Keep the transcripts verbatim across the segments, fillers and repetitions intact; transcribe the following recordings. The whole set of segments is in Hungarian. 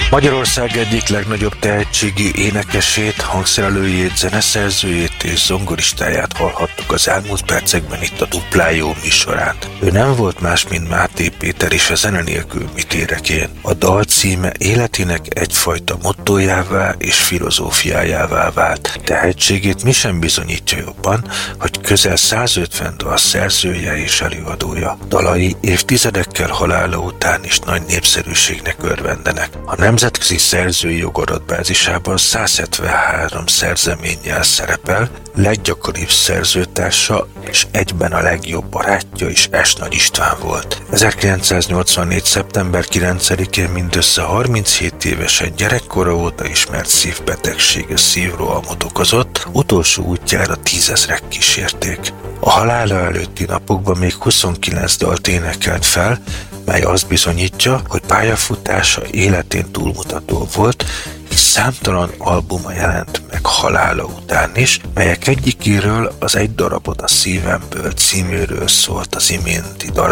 Magyarország egyik legnagyobb tehetségű énekesét, hangszerelőjét, zeneszerzőjét és zongoristáját hallhattuk az elmúlt percekben itt a Dupla Jó műsorán. Ő nem volt más, mint Máté Péter és a Zene nélkül mit érek én. A dal címe életének egyfajta mottójává és filozófiájává vált. Tehetségét mi sem bizonyítja jobban, hogy közel százötven dal szerzője és előadója. Dalai évtizedekkel halála után is nagy népszerűségnek örvendenek. A nemzetközi szerzői jogadatbázisában száz hetvenhárom szerzeménnyel szerepel, leggyakoribb szerzőtársa és egyben a legjobb barátja is S. Nagy István volt. ezerkilencszáznyolcvannégy. szeptember kilencedikén mindössze harminchét évesen gyerekkora óta ismert szívbetegsége szívrohamot okozott, utolsó útjára tízezrek kísérték. A halála előtti napokban még huszonkilenc dalt énekelt fel, mely azt bizonyítja, hogy pályafutása életén túlmutató volt, és számtalan albuma jelent meg halála után is, melyek egyikéről, az Egy darabot a szívemből címűről szólt az iménti dal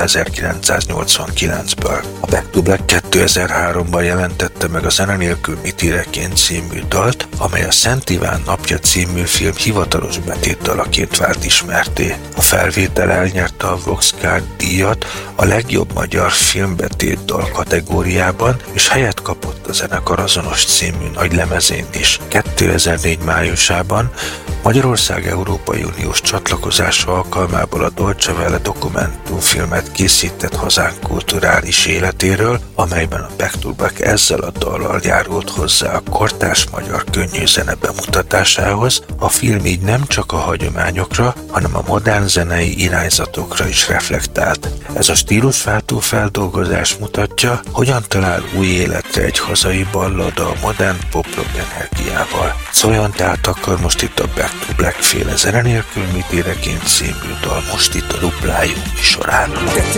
ezerkilencszáznyolcvankilencből. A Back to Black kétezer-háromban jelentette meg a Zene nélkül mit érek én című dalt, amely a Szent Iván napja című film hivatalos betétdalaként vált ismertté. A felvétel elnyerte a Vox-Kár díjat a legjobb magyar filmbetétdal kategóriában, és helyet kapott a zenekar azonos című nagy lemezén is. kétezer-négy. májusában Magyarország Európai Uniós csatlakozása alkalmából a Deutsche Welle dokumentumfilmet készített hazánk kulturális életéről, amelyben a Back to Black ezzel a dallal járult hozzá a kortárs magyar könnyű zene bemutatásához. A film így nem csak a hagyományokra, hanem a modern zenei irányzatokra is reflektált. Ez a stílusváltó feldolgozás mutatja, hogyan talál új életre egy hazai ballada a modern pop-rock energiával. Szóljon tehát akkor most itt a Back to Black féle Zene nélkül mit érek én című dal most itt a Dupla Jó műsorán.